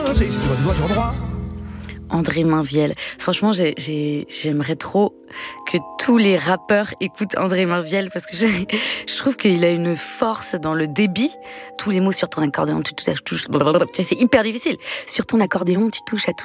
c'est du droit, du droit. André Mainviel. Franchement, j'aimerais trop que tous les rappeurs écoutent André Mainviel parce que je trouve qu'il a une force dans le débit. Tous les mots sur ton accordéon, tu touches, c'est hyper difficile. Sur ton accordéon, tu touches à tout.